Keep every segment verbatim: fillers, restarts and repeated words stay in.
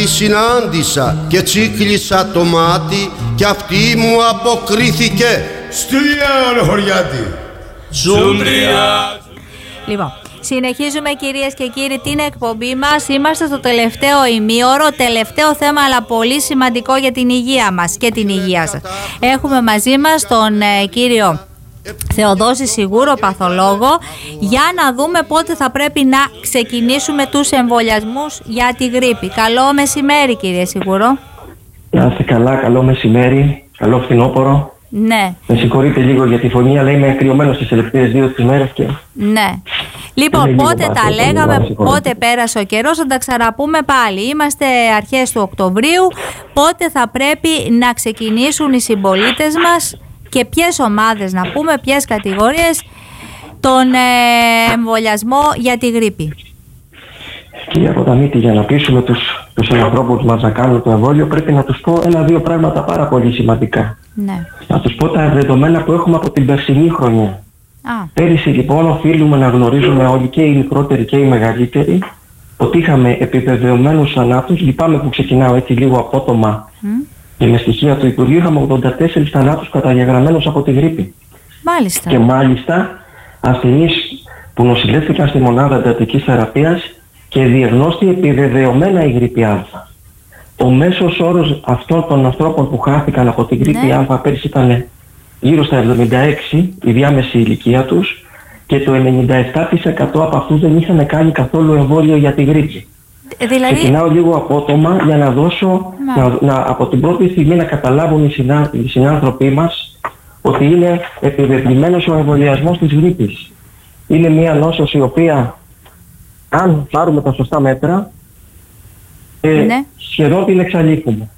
τη συνάντησα και τσίκλισα το μάτι και αυτή μου αποκρίθηκε. Στρία χωριάτη. Σούντρια. Λοιπόν, συνεχίζουμε κυρίες και κύριοι την εκπομπή μας. Είμαστε στο τελευταίο ημίωρο, τελευταίο θέμα αλλά πολύ σημαντικό για την υγεία μας και την υγεία σας. Έχουμε μαζί μας τον ε, κύριο Θεοδόση Σιγούρο, παθολόγο, για να δούμε πότε θα πρέπει να ξεκινήσουμε τους εμβολιασμούς για τη γρίπη. Καλό μεσημέρι κύριε Σιγούρο. Να είστε καλά, καλό μεσημέρι, καλό φθινόπωρο. Ναι. Με συγχωρείτε λίγο για τη φωνή, αλλά είμαι κρυωμένος τις τελευταίες δύο τις μέρες και... Ναι. Λοιπόν, πότε τα λέγαμε, πότε πέρασε ο καιρός, θα τα ξαναπούμε πάλι. Είμαστε αρχές του Οκτωβρίου. Πότε θα πρέπει να ξεκινήσουν οι συμπολίτες μας και ποιες ομάδες, να πούμε, ποιες κατηγορίες, τον ε, εμβολιασμό για τη γρίπη. Κυρία Ποταμίτη, για να πείσουμε τους, τους ανθρώπους μας να κάνουν το εμβόλιο, πρέπει να τους πω ένα-δύο πράγματα πάρα πολύ σημαντικά. Ναι. Να τους πω τα δεδομένα που έχουμε από την περσινή χρονιά. Α. Πέρυσι λοιπόν οφείλουμε να γνωρίζουμε όλοι, και οι μικρότεροι και οι μεγαλύτεροι, ότι είχαμε επιβεβαιωμένους θανάτους. Λυπάμαι που ξεκινάω έτσι λίγο απότομα mm. και με στοιχεία του Υπουργείου. Είχαμε ογδόντα τέσσερις θανάτους καταγεγραμμένους από τη γρίπη. Μάλιστα. Και μάλιστα ασθενείς που νοσηλεύτηκαν στη μονάδα εντατικής θεραπείας και διαγνώστη επιβεβαιωμένα η γρίπη Α. Ο μέσος όρος αυτών των ανθρώπων που χάθηκαν από την γρίπη ναι. Α πέρυσι ήταν γύρω στα εβδομήντα έξι, η διάμεση ηλικία τους, και το ενενήντα επτά τοις εκατό από αυτούς δεν είχαν κάνει καθόλου εμβόλιο για τη γρίπη. Δηλαδή... Ξεκινάω λίγο απότομα για να δώσω, να, να, από την πρώτη στιγμή να καταλάβουν οι, συνά, οι συνάνθρωποι μας ότι είναι επιβεβλημένος ο εμβολιασμός της γρίπης. Είναι μια νόσος η οποία, αν πάρουμε τα σωστά μέτρα, ε, ναι. σχεδόν την εξαλείφουμε.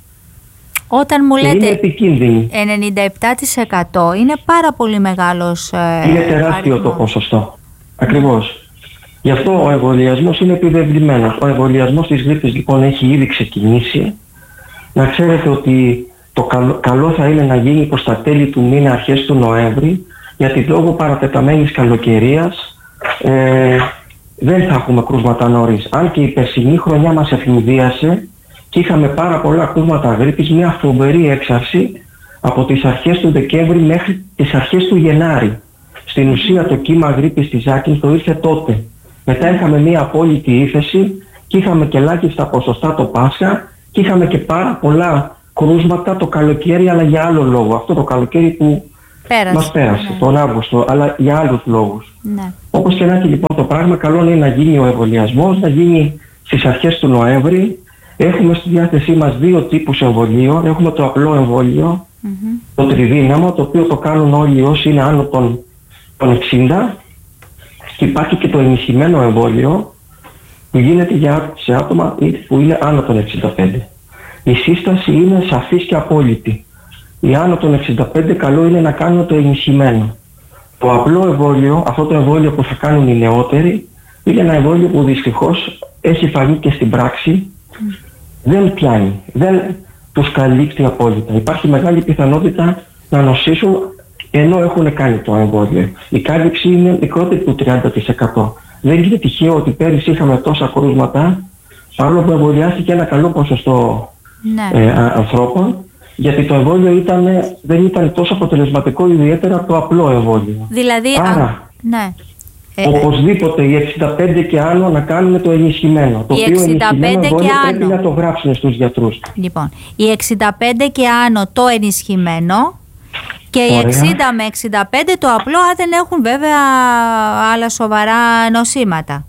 Όταν μου λέτε είναι επικίνδυνη. ενενήντα επτά τοις εκατό είναι πάρα πολύ μεγάλος ε, είναι τεράστιο αριθμός. Το ποσοστό. Ακριβώς. Γι' αυτό ο εμβολιασμός είναι επιβεβλημένος. Ο εμβολιασμός της γρίπης λοιπόν έχει ήδη ξεκινήσει. Να ξέρετε ότι το καλό, καλό θα είναι να γίνει προς τα τέλη του μήνα, αρχές του Νοέμβρη, γιατί λόγω παρατεταμένης καλοκαιρίας ε, δεν θα έχουμε κρούσματα νωρίς. Αν και η περσινή χρονιά μας ευνηδίασε και είχαμε πάρα πολλά κρούσματα γρίπης, μια φοβερή έξαρση από τις αρχές του Δεκέμβρη μέχρι τις αρχές του Γενάρη. Στην ουσία το κύμα γρίπης της Άκρης το ήρθε τότε. Μετά είχαμε μια απόλυτη ύφεση και είχαμε και ελάχιστα ποσοστά το Πάσχα και είχαμε και πάρα πολλά κρούσματα το καλοκαίρι, αλλά για άλλο λόγο. Αυτό το καλοκαίρι που πέρασε, μας πέρασε, ναι. τον Αύγουστο, αλλά για άλλους λόγους. Ναι. Όπως και να έχει λοιπόν το πράγμα, καλό είναι να γίνει ο εμβολιασμός, να γίνει στις αρχές του Νοέμβρη. Έχουμε στη διάθεσή μας δύο τύπους εμβολίων. Έχουμε το απλό εμβόλιο, mm-hmm. το τριδύναμο, το οποίο το κάνουν όλοι όσοι είναι άνω των, των εξήντα, και υπάρχει και το ενισχυμένο εμβόλιο που γίνεται για, σε άτομα που είναι άνω των εξήντα πέντε. Η σύσταση είναι σαφής και απόλυτη. Οι άνω των εξήντα πέντε καλό είναι να κάνουν το ενισχυμένο. Το απλό εμβόλιο, αυτό το εμβόλιο που θα κάνουν οι νεότεροι, είναι ένα εμβόλιο που δυστυχώς έχει φανεί και στην πράξη. Mm. Δεν πιάνει, δεν τους καλύπτει απόλυτα. Υπάρχει μεγάλη πιθανότητα να νοσήσουν ενώ έχουν κάνει το εμβόλιο. Η κάλυψη είναι μικρότερη του τριάντα τοις εκατό. Δεν είναι τυχαίο ότι πέρυσι είχαμε τόσα κρούσματα, παρόλο που εμβολιάστηκε ένα καλό ποσοστό ναι. ε, α, ανθρώπων, γιατί το εμβόλιο ήταν, δεν ήταν τόσο αποτελεσματικό, ιδιαίτερα το απλό εμβόλιο. Δηλαδή, Άρα, α, ναι. οπωσδήποτε οι εξήντα πέντε και άνω να κάνουμε το ενισχυμένο. Το οποίο ενισχυμένο εμβόλιο πρέπει να το γράψουν στους γιατρούς. Λοιπόν, οι εξήντα πέντε και άνω το ενισχυμένο και οι εξήντα με εξήντα πέντε το απλό, αν δεν έχουν βέβαια άλλα σοβαρά νοσήματα.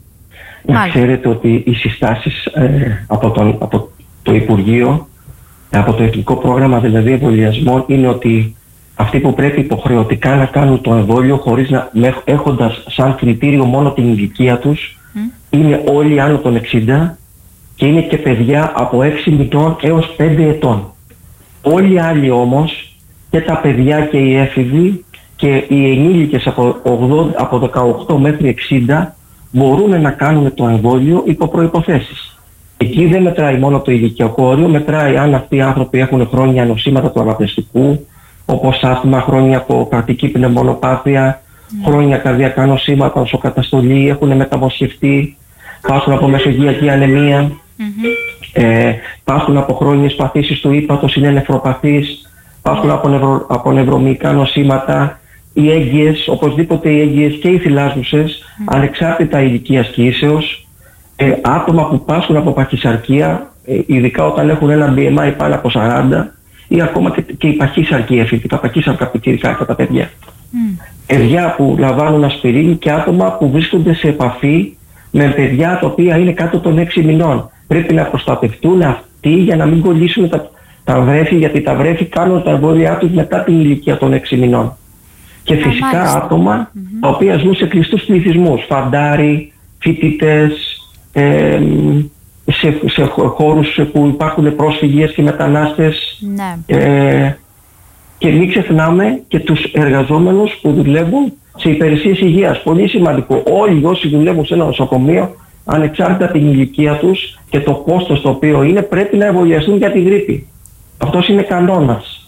Να Μάλιστα. ξέρετε ότι οι συστάσεις ε, από, τον, από το Υπουργείο, από το Εθνικό Πρόγραμμα δηλαδή Εμβολιασμών, είναι ότι αυτοί που πρέπει υποχρεωτικά να κάνουν το εμβόλιο χωρίς να, έχοντας σαν κριτήριο μόνο την ηλικία τους, mm. είναι όλοι άνω των εξήντα και είναι και παιδιά από έξι μηνών έως πέντε ετών. Όλοι οι άλλοι όμως, και τα παιδιά και οι έφηβοι και οι ενήλικες από, ογδόντα, από δεκαοκτώ μέχρι εξήντα μπορούν να κάνουν το εμβόλιο υπό προϋποθέσεις. Εκεί δεν μετράει μόνο το ηλικιακό όριο, μετράει αν αυτοί οι άνθρωποι έχουν χρόνια νοσήματα του αναπνευστικού, όπως άσθμα, χρόνια από κρατική πνευμονοπάθεια, mm. χρόνια καρδιακά νοσήματα, οσοκαταστολή, έχουν μεταμοσχευτεί, πάσουν από μεσογειακή ανεμία. Mm-hmm. Ε, υπάρχουν από χρόνιες παθήσεις του ύπατος, είναι νεφροπαθείς, υπάρχουν από, νευρο, από νευρομυϊκά νοσήματα, οι έγκυες, οπωσδήποτε οι έγκυες και οι θυλάζουσες, mm. ανεξάρτητα ηλικίας και ίσεως, ε, άτομα που πάσχουν από παχυσαρκία, ε, ειδικά όταν έχουν ένα μπι εμ άι πάνω από σαράντα, ή ακόμα και, και η παχύσαρκία, τα παχύσαρκα πιτσιρικά αυτά τα παιδιά. Mm. Παιδιά που λαμβάνουν ασπιρίνη και άτομα που βρίσκονται σε επαφή με παιδιά τα οποία είναι κάτω των έξι μηνών. Πρέπει να προστατευτούν αυτοί για να μην κολλήσουν τα, τα βρέφη, γιατί τα βρέφη κάνουν τα εμβόλια τους μετά την ηλικία των έξι μηνών. Και φυσικά ah, άτομα mm-hmm. τα οποία ζουν σε κλειστούς πληθυσμούς, φαντάροι, φοιτητές, ε, σε, σε χώρους που υπάρχουν πρόσφυγες και μετανάστες. Ναι. Ε, και μην ξεχνάμε και τους εργαζόμενους που δουλεύουν σε υπηρεσίες υγείας. Πολύ σημαντικό. Όλοι όσοι δουλεύουν σε ένα νοσοκομείο, ανεξάρτητα την ηλικία τους και το κόστος το οποίο είναι, πρέπει να εμβολιαστούν για τη γρίπη. Αυτός είναι κανόνας.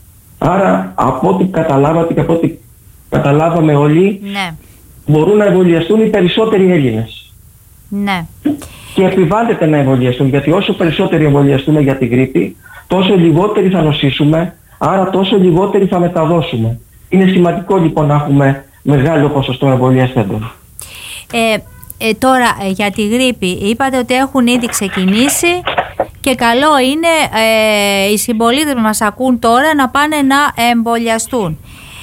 Άρα από ό,τι καταλάβατε και από ό,τι καταλάβαμε όλοι, ναι. μπορούν να εμβολιαστούν οι περισσότεροι Έλληνες. Ναι. Και επιβάλλεται να εμβολιαστούν, γιατί όσο περισσότεροι εμβολιαστούμε για τη γρίπη, τόσο λιγότεροι θα νοσήσουμε, άρα τόσο λιγότεροι θα μεταδώσουμε. Είναι σημαντικό λοιπόν να έχουμε μεγάλο ποσοστό εμβολιαστέντων. Ε, ε, τώρα ε, για τη γρίπη είπατε ότι έχουν ήδη ξεκινήσει και καλό είναι ε, οι συμπολίτες που μας ακούν τώρα να πάνε να εμβολιαστούν.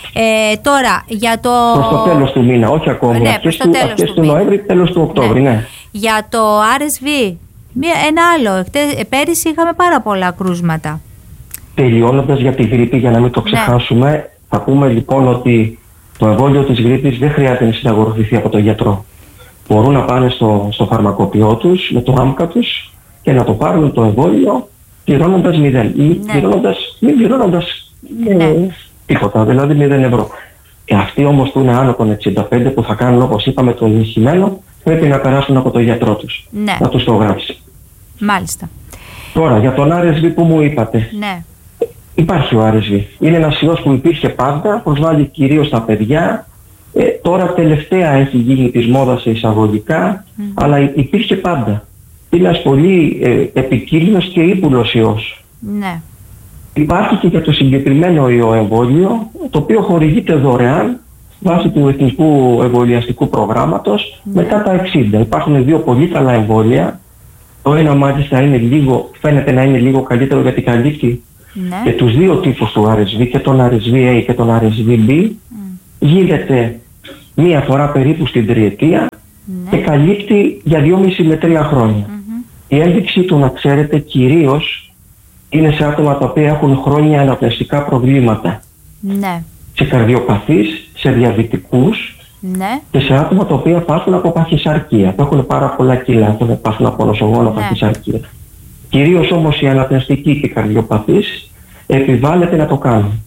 Ε, τώρα για το... Προς το τέλος του μήνα, όχι ακόμη. Ναι, αρχές του, αρχές του, του Νοέμβρη, τέλος του Οκτώβρη, ναι. ναι. Για το αρ ες βι, μία, ένα άλλο. Πέρυσι είχαμε πάρα πολλά κρούσματα. Τελειώνοντας για τη γρίπη, για να μην το ξεχάσουμε, ναι. θα πούμε λοιπόν ότι το εμβόλιο της γρίπης δεν χρειάζεται να συνταγογραφηθεί από τον γιατρό. Μπορούν να πάνε στο, στο φαρμακοποιό τους, με το άμκα τους και να το πάρουν το εμβόλιο πληρώνοντας μηδέν ή ναι. πληρώνοντας, μην πληρώνοντας ναι. ε, τίποτα, δηλαδή μηδέν ευρώ. Και αυτοί όμως που είναι άνω των εξήντα πέντε που θα κάνουν, όπως είπαμε, το ενισχυμένο, πρέπει να περάσουν από τον γιατρό τους, ναι. να τους το γράψει. Μάλιστα. Τώρα για τον αρ ες βι που μου είπατε. Ναι. Υπάρχει ο αρ ες βι. Είναι ένας ιός που υπήρχε πάντα, προσβάλλει κυρίως τα παιδιά. Ε, τώρα τελευταία έχει γίνει της μόδας σε εισαγωγικά, mm. αλλά υπήρχε πάντα. Είναι ένας πολύ ε, επικίνδυνος και ύπουλος ιός. Ναι. Υπάρχει και για το συγκεκριμένο ιό εμβόλιο, το οποίο χορηγείται δωρεάν βάσει του Εθνικού Εμβολιαστικού Προγράμματος ναι. μετά τα εξήντα. Υπάρχουν δύο πολύ καλά εμβόλια. Το ένα μάλιστα είναι λίγο, φαίνεται να είναι λίγο καλύτερο γιατί καλύπτει ναι. και τους δύο τύπους του αρ ες βι, και τον αρ ες βι έι και τον αρ ες βι μπι. Mm. Γίνεται μία φορά περίπου στην τριετία ναι. και καλύπτει για δυόμιση με τρία χρόνια. Mm-hmm. Η ένδειξη του, να ξέρετε, κυρίως είναι σε άτομα τα οποία έχουν χρόνια αναπνευστικά προβλήματα. Ναι. Σε καρδιοπαθείς, σε διαβητικούς ναι. και σε άτομα τα οποία πάσχουν από παχυσαρκία, που έχουν πάρα πολλά κιλά, που πάσχουν από νοσογόνο ναι. παχυσαρκία. Κυρίως όμως οι αναπνευστικοί και οι καρδιοπαθείς επιβάλλεται να το κάνουν.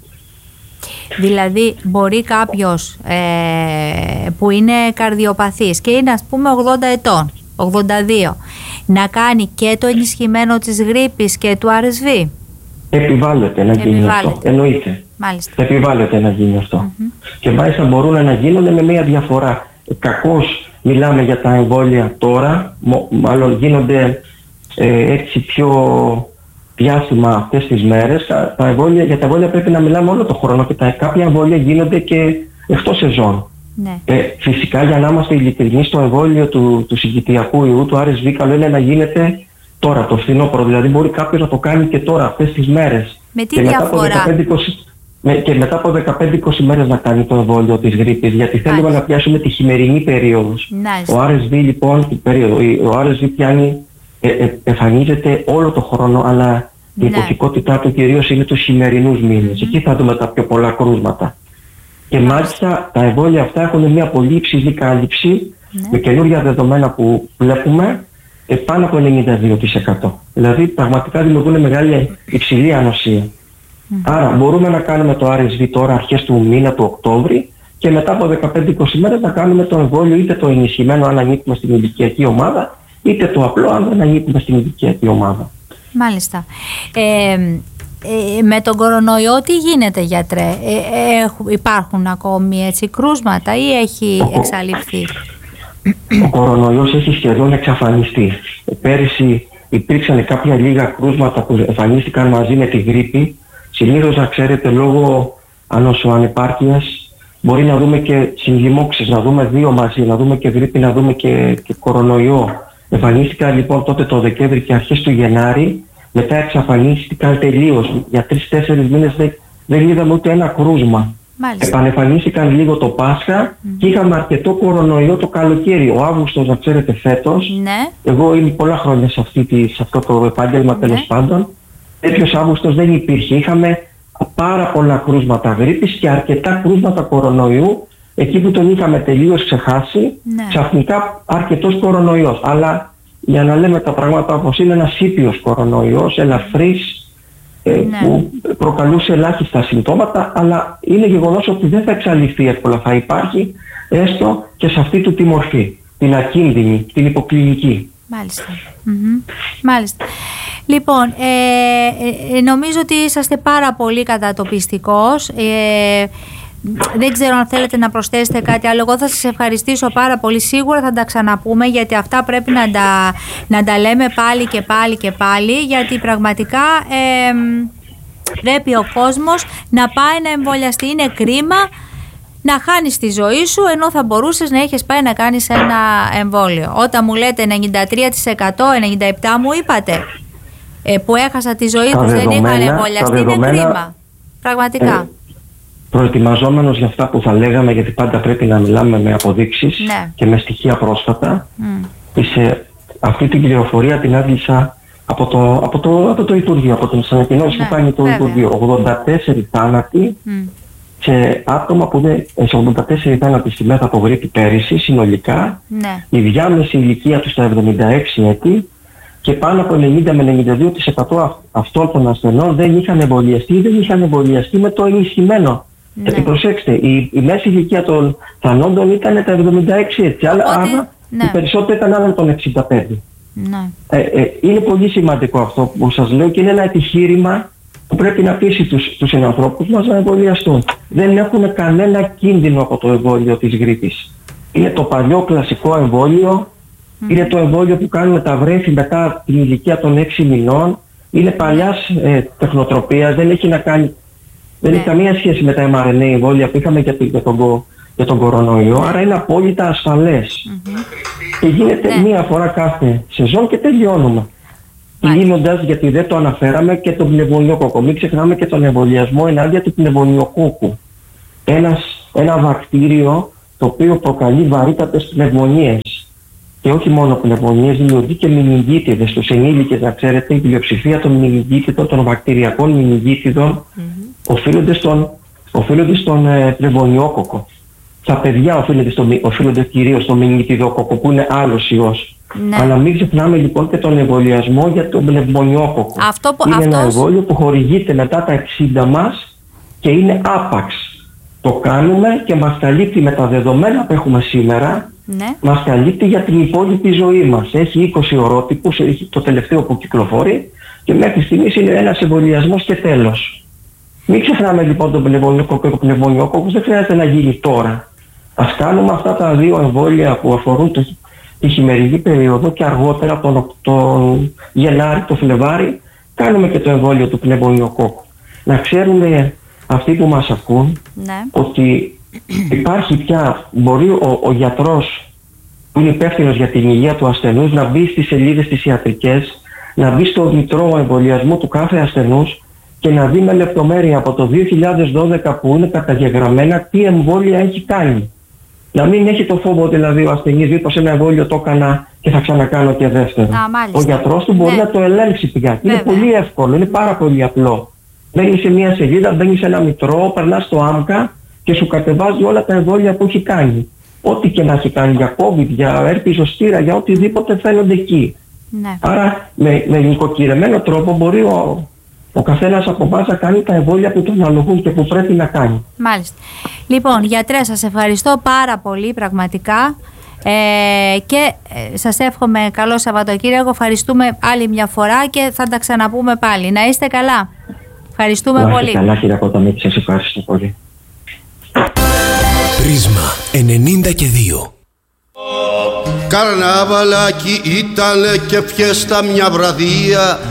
Δηλαδή μπορεί κάποιος ε, που είναι καρδιοπαθής και είναι ας πούμε ογδόντα ετών, ογδόντα δύο, να κάνει και το ενισχυμένο της γρίπης και του αρ ες βι. Επιβάλλεται να γίνει Επιβάλλεται. αυτό, εννοείται. Μάλιστα. Επιβάλλεται να γίνει αυτό. Mm-hmm. Και μάλιστα μπορούν να γίνονται με μια διαφορά. Κακώς μιλάμε για τα εμβόλια τώρα, μάλλον γίνονται ε, έτσι πιο διάστημα αυτές τις μέρες. Τα, τα εμβόλια, για τα εμβόλια πρέπει να μιλάμε όλο το χρόνο και τα, κάποια εμβόλια γίνονται και εκτός σεζόν. Ναι. Ε, φυσικά, για να είμαστε ειλικρινείς, το εμβόλιο του, του συγκητιακού ιού, του αρ ες βι, καλό είναι να γίνεται τώρα, το φθινόπωρο. Δηλαδή μπορεί κάποιος να το κάνει και τώρα, αυτές τις μέρες. Με τι και διαφορά? Μετά από δεκαπέντε είκοσι, με, και μετά από δεκαπέντε είκοσι μέρες να κάνει το εμβόλιο της γρίπης, γιατί θέλουμε να πιάσουμε τη χειμερινή περίοδος. Nice. Ο αρ ες βι λοιπόν, την περίοδο, ο αρ ες βι πιάνει, ε, ε, εμφανίζεται όλο το χρόνο, αλλά η υποθηκότητά του κυρίως είναι τους χειμερινούς μήνες. Mm-hmm. Εκεί θα δούμε τα πιο πολλά κρούσματα. Και μάλιστα τα εμβόλια αυτά έχουν μια πολύ υψηλή κάλυψη, ναι. με καινούργια δεδομένα που βλέπουμε, ε, πάνω από ενενήντα δύο τοις εκατό. Δηλαδή πραγματικά δημιουργούν μεγάλη υψηλή ανοσία. Mm. Άρα μπορούμε να κάνουμε το αρ ες βι τώρα αρχές του μήνα του Οκτώβρη και μετά από δεκαπέντε είκοσι μέρες να κάνουμε το εμβόλιο, είτε το ενισχυμένο αν ανήκουμε στην ηλικιακή ομάδα, είτε το απλό αν δεν ανήκουμε στην ηλικιακή ομάδα. Μάλιστα. Ε, ε, με τον κορονοϊό τι γίνεται, γιατρέ? Ε, ε, υπάρχουν ακόμη έτσι κρούσματα ή έχει εξαλειφθεί? Ο κορονοϊός έχει σχεδόν εξαφανιστεί. Πέρυσι υπήρξαν κάποια λίγα κρούσματα που εμφανίστηκαν μαζί με τη γρίπη. Συνήθως, να ξέρετε, λόγω ανοσοανεπάρκειας μπορεί να δούμε και συγκλιμώξεις, να δούμε δύο μαζί, να δούμε και γρίπη, να δούμε και, και κορονοϊό. Εμφανίστηκαν λοιπόν τότε το Δεκέμβρη και αρχές του Γενάρη, μετά εξαφανίστηκαν τελείως. Για τρεις-τέσσερις μήνες δεν, δεν είδαμε ούτε ένα κρούσμα. Μάλιστα. Επανεμφανίστηκαν λίγο το Πάσχα mm. και είχαμε αρκετό κορονοϊό το καλοκαίρι. Ο Αύγουστος, να ξέρετε, φέτος, ναι. εγώ είμαι πολλά χρόνια σε, αυτή τη, σε αυτό το επάγγελμα, ναι. τέλος πάντων, τέτοιος Αύγουστος δεν υπήρχε. Είχαμε πάρα πολλά κρούσματα γρίπης και αρκετά κρούσματα κορονοϊού. Εκεί που τον είχαμε τελείως ξεχάσει, ναι. ξαφνικά αρκετός κορονοϊός. Αλλά για να λέμε τα πράγματα όπως είναι, ένας ήπιος κορονοϊός, ελαφρύς, ε, ναι. που προκαλούσε ελάχιστα συμπτώματα, αλλά είναι γεγονός ότι δεν θα εξαλειφθεί εύκολα. Θα υπάρχει έστω και σε αυτή του τη μορφή, την ακίνδυνη, την υποκλινική. Μάλιστα. Mm-hmm. Μάλιστα. Λοιπόν, ε, ε, νομίζω ότι είσαστε πάρα πολύ κατατοπιστικός. Ε, δεν ξέρω αν θέλετε να προσθέσετε κάτι άλλο. Εγώ θα σας ευχαριστήσω πάρα πολύ. Σίγουρα θα τα ξαναπούμε, γιατί αυτά πρέπει να τα, να τα λέμε πάλι και πάλι και πάλι, γιατί πραγματικά ε, πρέπει ο κόσμος να πάει να εμβολιαστεί. Είναι κρίμα να χάνεις τη ζωή σου, ενώ θα μπορούσες να έχεις πάει να κάνεις ένα εμβόλιο. Όταν μου λέτε ενενήντα τρία τοις εκατό, ενενήντα επτά τοις εκατό μου είπατε, ε, που έχασα τη ζωή τους, δεν είχαν εμβολιαστεί, είναι κρίμα. Πραγματικά. Ε, προετοιμαζόμενος για αυτά που θα λέγαμε, γιατί πάντα πρέπει να μιλάμε με αποδείξεις, ναι. και με στοιχεία πρόσφατα, mm. σε αυτή την πληροφορία την άδεισα από το, από το, από το Υπουργείο, από την ανακοινώση ναι, που κάνει το βέβαια. Υπουργείο. ογδόντα τέσσερις θάνατοι mm. σε άτομα που είναι σε ογδόντα τέσσερις θάνατοι στη μέρα από γρίπη πέρυσι συνολικά, ναι. η διάμεση ηλικία του στα εβδομήντα έξι έτη, και πάνω από ενενήντα με ενενήντα δύο τοις εκατό αυτών των ασθενών δεν είχαν εμβολιαστεί ή δεν είχαν εμβολιαστεί με το ενισχυμένο. Ναι. Γιατί προσέξτε, η, η μέση ηλικία των θανόντων ήταν τα εβδομήντα έξι έτη, αλλά άρα ναι. οι περισσότεροι ήταν άνω των εξήντα πέντε. Ναι. Ε, ε, είναι πολύ σημαντικό αυτό που σας λέω και είναι ένα επιχείρημα που πρέπει να πείσει τους, τους ανθρώπους μας να εμβολιαστούν. Δεν έχουν κανένα κίνδυνο από το εμβόλιο της γρίπης. Είναι το παλιό κλασικό εμβόλιο, mm. είναι το εμβόλιο που κάνουμε τα βρέφη μετά την ηλικία των έξι μηνών, είναι παλιάς ε, τεχνοτροπίας, δεν έχει να κάνει... Δεν ναι. έχει καμία σχέση με τα εμ αρ εν έι εμβόλια που είχαμε για, για, τον, για τον κορονοϊό, άρα είναι απόλυτα ασφαλές. Mm-hmm. Και γίνεται ναι. μία φορά κάθε σεζόν και τελειώνουμε. Κλείνοντας, γιατί δεν το αναφέραμε, και τον πνευμονιοκόκκο. Μην ξεχνάμε και τον εμβολιασμό ενάντια του πνευμονιοκόκκου. Ένας, ένα βακτήριο το οποίο προκαλεί βαρύτατες πνευμονίες. Και όχι μόνο πνευμονίες, δημιουργεί και μηνυγκίτιδες. Στους ενήλικες, να ξέρετε, η πλειοψηφία των μηνυγκίτιδων, των βακτηριακών μηνυγκίτιδων, mm-hmm. οφείλονται στον, οφείλονται στον ε, πνευμονιόκοκκο. Στα παιδιά οφείλονται, στο, οφείλονται κυρίως στον μηνυγκιτιδόκοκκο, που είναι άλλος ιός. Ναι. Αλλά μην ξεχνάμε λοιπόν και τον εμβολιασμό για τον πνευμονιόκοκκο. Αυτό που, είναι αυτός... ένα εμβόλιο που χορηγείται μετά τα εξήντα μας και είναι άπαξ. Το κάνουμε και μας καλύπτει με τα δεδομένα που έχουμε σήμερα. Ναι. Μας καλύπτει για την υπόλοιπη ζωή μας. Έχει είκοσι ορότυπους, έχει το τελευταίο που κυκλοφορεί και μέχρι στιγμής είναι ένας εμβολιασμός και τέλος. Μην ξεχνάμε λοιπόν τον πνευμονιόκοκκο και τον πνευμονιόκοκκο, δεν χρειάζεται να γίνει τώρα. Ας κάνουμε αυτά τα δύο εμβόλια που αφορούν το, τη χειμερινή περίοδο και αργότερα τον, τον Γενάρη, τον Φλεβάρη, κάνουμε και το εμβόλιο του πνευμονιοκόκκου. Να ξέρουμε αυτοί που μας ακούν, ναι. ότι υπάρχει πια, μπορεί ο, ο γιατρός που είναι υπεύθυνος για την υγεία του ασθενούς να μπει στις σελίδες τις ιατρικές, να μπει στο μητρό εμβολιασμό του κάθε ασθενούς και να δει με λεπτομέρεια από το δύο χιλιάδες δώδεκα που είναι καταγεγραμμένα τι εμβόλια έχει κάνει. Να μην έχει το φόβο δηλαδή ο ασθενής, μήπως ένα εμβόλιο το έκανα και θα ξανακάνω και δεύτερο. Α, ο γιατρός του μπορεί ναι. να το ελέγξει πια. Είναι πολύ εύκολο, είναι πάρα πολύ απλό. Μπαίνεις σε μια σελίδα, μπαίνεις σε ένα μητρό, περνάς στο άμκα και σου κατεβάζει όλα τα εμβόλια που έχει κάνει. Ό,τι και να έχει κάνει για COVID, για έρπη ζωστήρα, για οτιδήποτε φαίνονται εκεί. Ναι. Άρα με, με νοικοκυρεμένο τρόπο μπορεί ο, ο καθένας από εμάς να κάνει τα εμβόλια που τον αναλογούν και που πρέπει να κάνει. Μάλιστα. Λοιπόν, γιατρέ, σας ευχαριστώ πάρα πολύ πραγματικά ε, και ε, σας εύχομαι καλό Σαββατοκύριακο. Ευχαριστούμε άλλη μια φορά και θα τα ξαναπούμε πάλι. Να είστε καλά. Ευχαριστούμε να πολύ. Καλά, κύριε Κοταμίτη, σας ευχαριστώ πολύ. Πρίσμα ενενήντα και δύο. Καρναβαλάκι ήτανε και φιέστα μια βραδεία